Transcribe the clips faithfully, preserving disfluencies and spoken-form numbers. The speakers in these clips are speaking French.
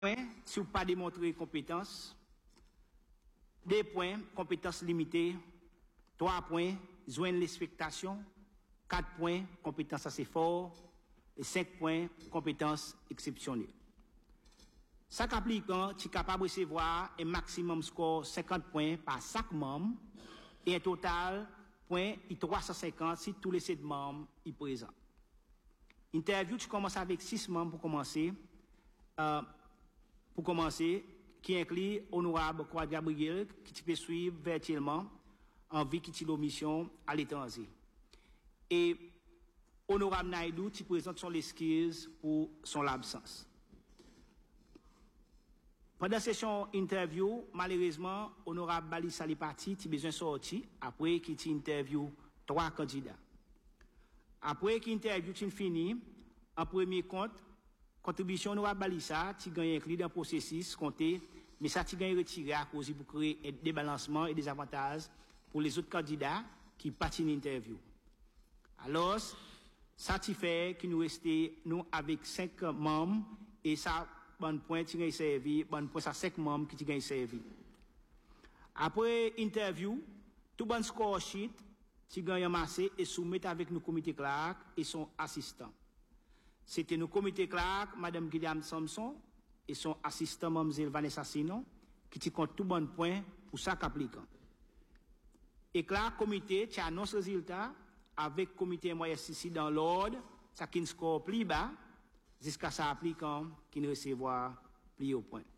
points, si vous pas démontrer compétence. Deux points, compétences limitées. Trois points, joindre l'expectation. Quatre points, compétences assez fortes. Et cinq points, compétences exceptionnelles. Chaque applicant est capable de recevoir un maximum score cinquante points par chaque membre et un total point trois cent cinquante si tous les sept membres y présents. Interview, tu commences avec six membres pour commencer. Euh, pour commencer, qui inclut Honorable Croix Gabriel, qui peut suivre virtuellement en vie qui tire mission à l'étranger. Et Honorable Naidou, qui présente son excuses pour son absence. Pendant la session interview, malheureusement, Honorable Bali Salipati a besoin de sortir après qu'il ait interview trois candidats. Après qu'il interview est fini, en premier compte, contribution Honorable Balissa, qui gagne inclus dans le processus compté, mais ça qui gagne retiré à cause pour créer des balancements et des avantages pour les autres candidats qui participent à l'interview. Alors, ça fait que nous restons nous avec cinq membres et ça bon point qui gagne servi, bon point ça cinq membres qui gagne servi. Après interview, tout bon score sheet qui gagne amassé et soumettre avec nos comités Clark et son assistant. C'était nos comités Clark, Madame Guillaume Samson et son assistant Mademoiselle Vanessa Sinon qui te compte tout bon point pour chaque applicant. Et Clark comité qui annonce le résultat avec comité M Y S ici dans l'ordre, ça qui score plus bas jusqu'à ça applicant qui ne recevoir plus au point.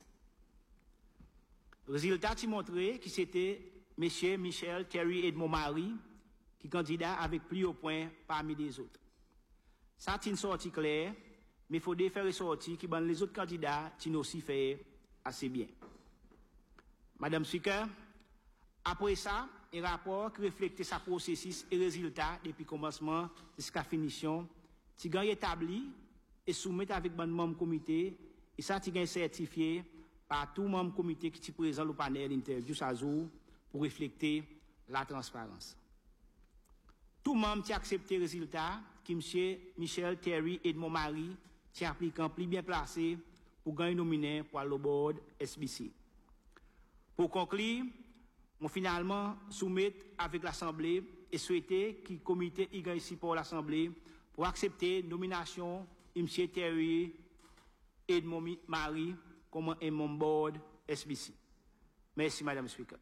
Le résultat qui montrait que c'était M. Michel Terry Edmond Marie qui candidat avec plus au point parmi les autres. Ça c'est une sortie claire, mais il faut faire une sortie qui ban les autres candidats qui n'ont aussi fait assez bien. Madame Speaker, après ça, un rapport qui reflète sa processus et résultats depuis commencement jusqu'à finition, qui gagne établi et soumis avec le membre comité, et ça qui gagne certifié par tout membre comité qui est présent au panel d'interview ça jour pour refléter la transparence. Tout membre qui a accepté le résultat, qui M. Michel Terry Edmond Marie, qui est applicant plus bien placé pour gagner nominé pour le board S B C. Pour conclure, on finalement soumettre avec l'Assemblée et souhaiter que le comité y gagne ici pour l'Assemblée pour accepter la nomination de M. Terry Edmond Marie comme un membre board S B C. Merci, Madame Speaker.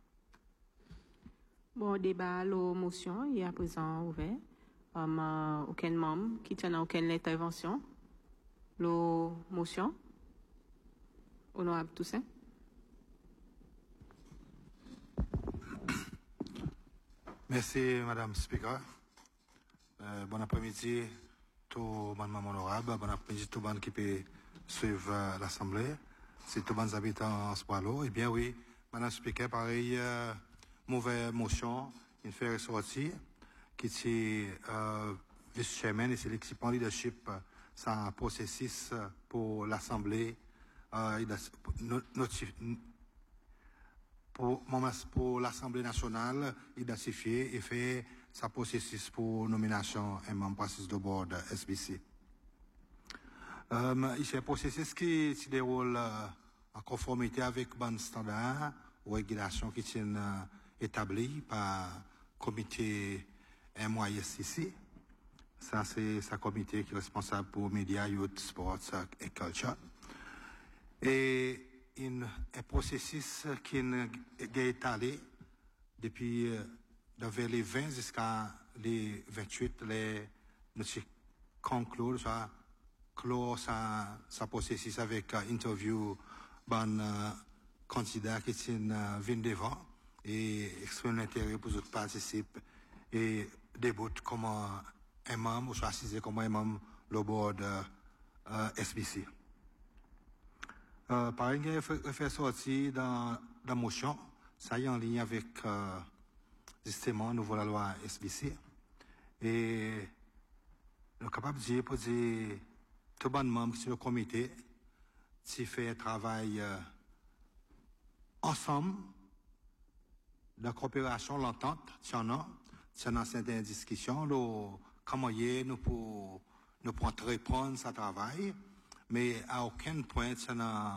Bon, débat, la motion, il est à présent ouvert. Um, uh, aucun membre qui tient à aucune intervention. La motion. Honorable Toussaint. Merci, Madame Speaker. Euh, bon après-midi, tout le monde honorable. Bon après-midi, tout le monde qui peut suivre euh, l'Assemblée. C'est tout le monde habitant en Spalo. Eh bien, oui, Madame Speaker, pareil, euh, mauvaise motion, une fait ressortir, qui est euh, vice-chairman et c'est l'équipe en leadership, euh, c'est un processus pour l'Assemblée, euh, pour, pour l'Assemblée nationale, identifier et faire sa processus pour nomination et membre processus de board S B C. Euh, c'est un processus qui se déroule euh, en conformité avec bon standard ou régulation qui sont euh, établies par comité M Y S ici. Ça, c'est sa comité qui est responsable pour médias, youth, sports et culture. Et une, un processus qui est étalé depuis euh, vers les vingt jusqu'à les vingt-huit, les, nous conclure, soit clore sa, sa processus avec uh, interview ban uh, candidat qui sont uh, venus devant et exprime l'intérêt pour les autres participants et débutent comme uh, un membre ou soit assisté comme un membre le board uh, uh, S B C. Euh, par exemple, il fait sortir dans la motion, ça y est en ligne avec euh, justement nouveau la loi S B C et nous sommes capables de dire pour dire tout le monde qui est le comité qui fait un travail euh, ensemble de coopération, l'entente, tiens non, tiens dans certaines discussions, le, comment y est, nous pour nous pour répondre à ce travail, mais à aucun point ça n'a